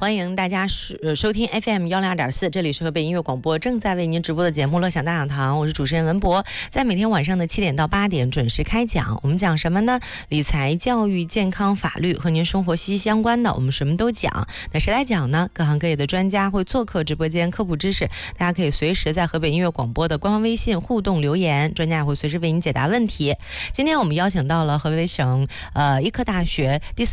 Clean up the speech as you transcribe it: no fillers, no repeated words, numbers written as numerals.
欢迎大家收听 FM102.4，这里是河北音乐广播正在为您直播的节目《乐享大讲堂》，我是主持人文博，在每天晚上的7点到8点准时开讲。我们讲什么呢？理财、教育、健康、法律，和您生活息息相关的，我们什么都讲。那谁来讲呢？各行各业的专家会做客直播间科普知识，大家可以随时在河北音乐广播的官方微信互动留言，专家也会随时为您解答问题。今天我们邀请到了河北省医科大学第